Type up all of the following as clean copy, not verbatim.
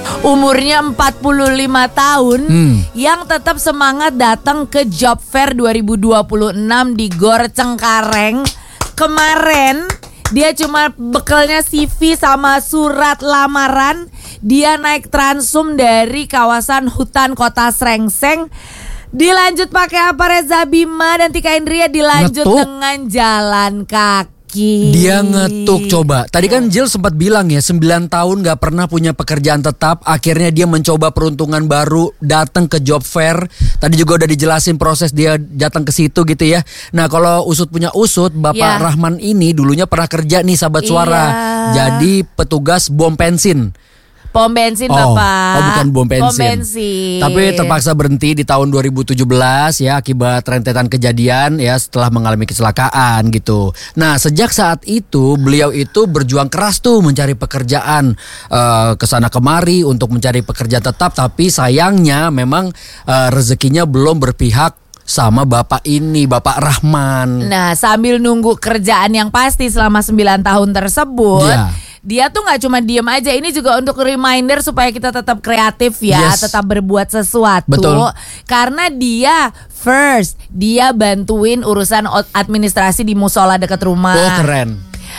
umurnya 45 tahun yang tetap semangat datang ke Job Fair 2026 di Gor Cengkareng. Kemarin dia cuma bekalnya CV sama surat lamaran. Dia naik Transum dari kawasan hutan kota Srengseng. Dilanjut pakai apa Reza Bima dan Tika Indria? Dilanjut dengan jalan kaki. Dia ngetuk coba. Tadi kan Jill sempat bilang ya 9 tahun gak pernah punya pekerjaan tetap. Akhirnya dia mencoba peruntungan baru, datang ke Job Fair. Tadi juga udah dijelasin proses dia datang ke situ gitu ya. Nah kalau usut punya usut, Bapak Rahman ini dulunya pernah kerja nih sahabat suara. Jadi petugas bom bensin. Pom bensin Bapak. Oh bukan bom bensin. Pom bensin. Tapi terpaksa berhenti di tahun 2017 ya akibat rentetan kejadian ya setelah mengalami kecelakaan gitu. Nah sejak saat itu beliau itu berjuang keras tuh mencari pekerjaan kesana kemari untuk mencari pekerjaan tetap. Tapi sayangnya memang rezekinya belum berpihak sama bapak ini, Bapak Rahman. Nah sambil nunggu kerjaan yang pasti selama 9 tahun tersebut, dia tuh gak cuma diem aja. Ini juga untuk reminder supaya kita tetap kreatif ya, tetap berbuat sesuatu. Betul. Karena dia dia bantuin urusan administrasi di musola dekat rumah. Oh keren.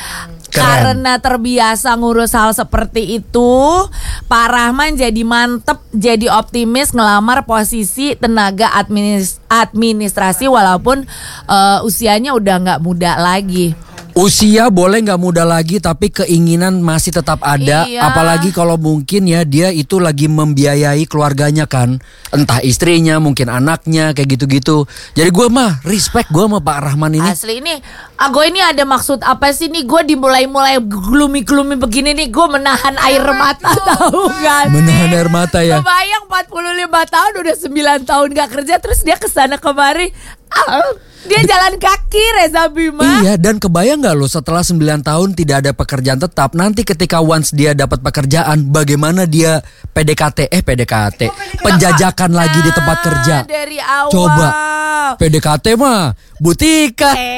Karena terbiasa ngurus hal seperti itu, Pak Rahman jadi mantep, jadi optimis ngelamar posisi tenaga administrasi walaupun usianya udah gak muda lagi. Usia boleh gak muda lagi tapi keinginan masih tetap ada. Apalagi kalau mungkin ya dia itu lagi membiayai keluarganya kan. Entah istrinya, mungkin anaknya kayak gitu-gitu. Jadi gue mah respect gue sama Pak Rahman ini. Asli ini gue ini ada maksud apa sih nih? Gue dimulai-mulai gloomy begini nih. Gue menahan air mata tahu kan. Menahan air mata ya. Kebayang 45 tahun udah 9 tahun gak kerja. Terus dia kesana kemari. Dia jalan kaki Reza Bima. Iya dan kebayang gak lo setelah 9 tahun tidak ada pekerjaan tetap. Nanti ketika once dia dapat pekerjaan, bagaimana dia PDKT penjajakan lagi di tempat kerja. Dari awal. Coba PDKT mah butika.